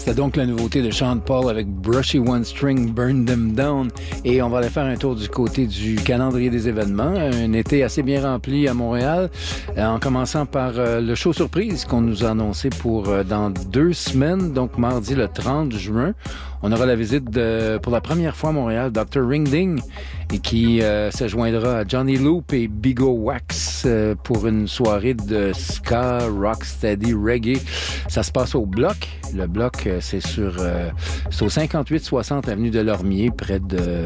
C'était donc la nouveauté de Sean Paul avec Brushy One String, Burn Them Down. Et on va aller faire un tour du côté du calendrier des événements. Un été assez bien rempli à Montréal, en commençant par le show surprise qu'on nous a annoncé pour dans 2 semaines, donc mardi le 30 juin. On aura la visite pour la première fois à Montréal, Dr. Ring-Ding, et qui se joindra à Johnny Loop et Bigo Wax pour une soirée de ska, rocksteady, reggae. Ça se passe au Bloc. Le Bloc, c'est au 5860 avenue de Lormier, près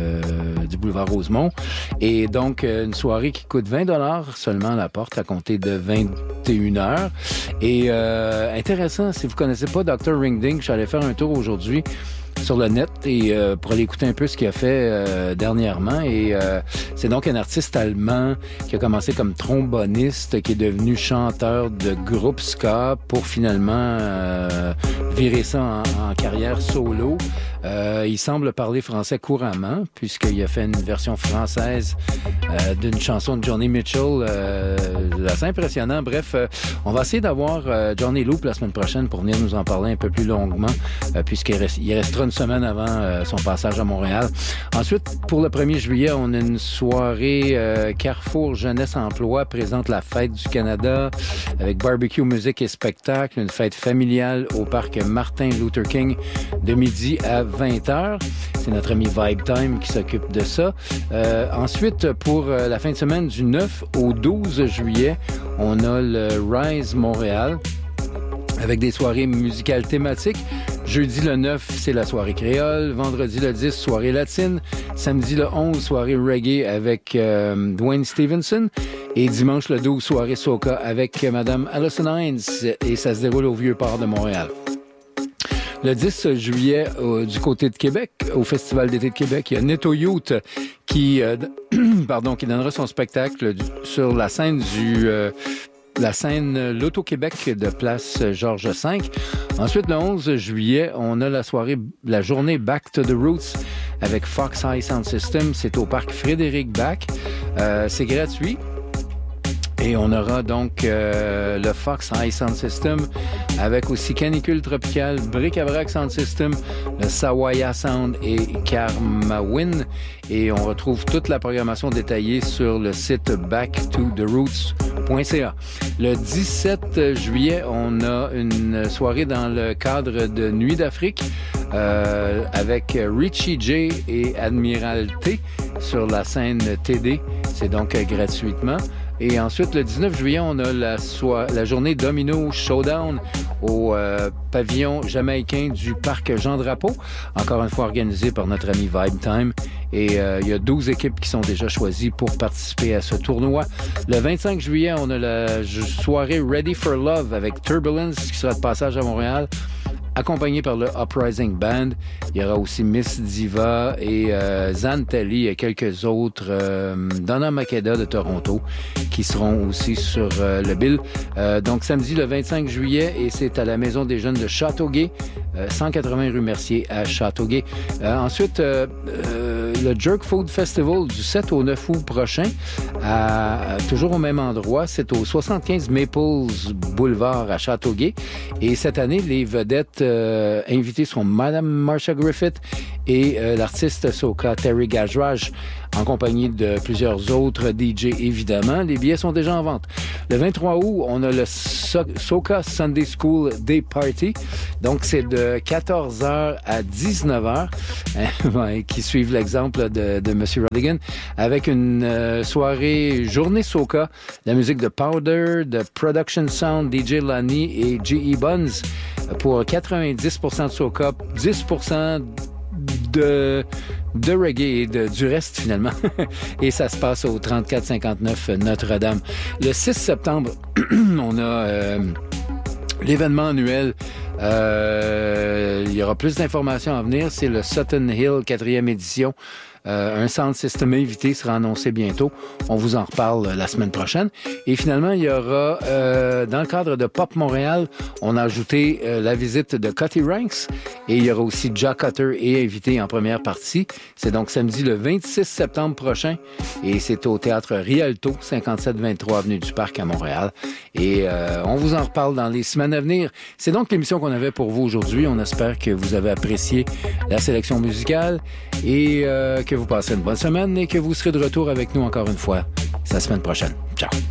du boulevard Rosemont. Et donc, une soirée qui coûte 20$ seulement à la porte, à compter de 21h. Et intéressant, si vous connaissez pas Dr. Ring-Ding, je suis allé faire un tour aujourd'hui sur le net et pour aller écouter un peu ce qu'il a fait dernièrement. Et c'est donc un artiste allemand qui a commencé comme tromboniste, qui est devenu chanteur de groupe ska pour finalement virer ça en carrière solo. Il semble parler français couramment puisqu'il a fait une version française d'une chanson de Johnny Mitchell assez impressionnant. Bref, on va essayer d'avoir Johnny Loop la semaine prochaine pour venir nous en parler un peu plus longuement puisqu'il restera une semaine avant son passage à Montréal. Ensuite, pour le 1er juillet, on a une soirée Carrefour Jeunesse Emploi présente la Fête du Canada avec barbecue, musique et spectacle, une fête familiale au parc Martin Luther King de midi à 20h. C'est notre ami Vibe Time qui s'occupe de ça. Ensuite, pour la fin de semaine du 9 au 12 juillet, on a le Rise Montréal avec des soirées musicales thématiques. Jeudi le 9, c'est la soirée créole. Vendredi le 10, soirée latine. Samedi le 11, soirée reggae avec Dwayne Stevenson. Et dimanche le 12, soirée soca avec Madame Alison Hines. Et ça se déroule au Vieux-Port de Montréal. Le 10 juillet, du côté de Québec, au Festival d'été de Québec, il y a Netto Youth qui donnera son spectacle sur la scène L'Auto-Québec de place Georges V. Ensuite, le 11 juillet, on a la journée Back to the Roots avec Fox High Sound System. C'est au parc Frédéric Bach. C'est gratuit. Et on aura donc le Fox High Sound System avec aussi Canicule Tropical, Bric-à-Brac Sound System, le Sawaya Sound et Karmawin. Et on retrouve toute la programmation détaillée sur le site backtotheroots.ca. Le 17 juillet, on a une soirée dans le cadre de Nuit d'Afrique avec Richie J et Admiralté sur la scène TD. C'est donc gratuitement. Et ensuite, le 19 juillet, on a la journée Domino Showdown au pavillon jamaïcain du parc Jean-Drapeau, encore une fois organisé par notre ami Vibe Time. Et il y a 12 équipes qui sont déjà choisies pour participer à ce tournoi. Le 25 juillet, on a la soirée Ready for Love avec Turbulence qui sera de passage à Montréal, accompagné par le Uprising Band. Il y aura aussi Miss Diva et Zantelli et quelques autres, Donna Makeda de Toronto, qui seront aussi sur le bill. Donc samedi le 25 juillet, et c'est à la Maison des Jeunes de Châteauguay, 180 rue Mercier à Châteauguay. Ensuite, le Jerk Food Festival du 7 au 9 août prochain, toujours au même endroit. C'est au 75 Maples Boulevard à Châteauguay. Et cette année, les vedettes invitées sont Madame Marsha Griffith et l'artiste soca Terry Gajraj, en compagnie de plusieurs autres DJ, évidemment. Les billets sont déjà en vente. Le 23 août, on a le Soca Sunday School Day Party. Donc, c'est de 14h à 19h, qui suivent l'exemple de M. Rodigan, avec une soirée journée soca, la musique de Powder, de Production Sound, DJ Lani et G.E. Buns, pour 90% de soca, 10% de reggae et du reste, finalement. Et ça se passe au 3459 Notre-Dame. Le 6 septembre, on a l'événement annuel. Il y aura plus d'informations à venir. C'est le Sutton Hill 4e édition Un sound system invité sera annoncé bientôt. On vous en reparle la semaine prochaine. Et finalement, il y aura, dans le cadre de Pop Montréal, on a ajouté la visite de Cutty Ranks. Et il y aura aussi Jack Cutter et invité en première partie. C'est donc samedi le 26 septembre prochain. Et c'est au Théâtre Rialto, 5723 Avenue du Parc à Montréal. Et on vous en reparle dans les semaines à venir. C'est donc l'émission qu'on avait pour vous aujourd'hui. On espère que vous avez apprécié la sélection musicale et que vous passez une bonne semaine et que vous serez de retour avec nous encore une fois la semaine prochaine. Ciao!